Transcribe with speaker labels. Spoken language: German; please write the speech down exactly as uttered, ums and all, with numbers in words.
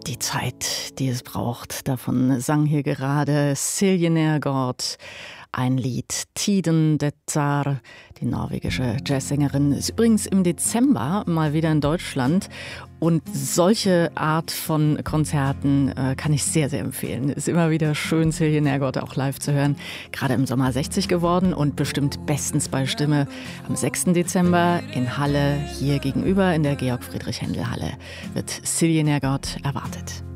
Speaker 1: die Zeit, die es braucht. Davon sang hier gerade Silje Nergård ein Lied. Tiden det tar. Die norwegische Jazzsängerin ist übrigens im Dezember mal wieder in Deutschland. Und solche Art von Konzerten äh, kann ich sehr, sehr empfehlen. Ist immer wieder schön, Silje Nergård auch live zu hören. Gerade im Sommer sechzig geworden und bestimmt bestens bei Stimme. Am sechsten Dezember in Halle, hier gegenüber in der Georg-Friedrich-Händel-Halle, wird Silje Nergård erwartet.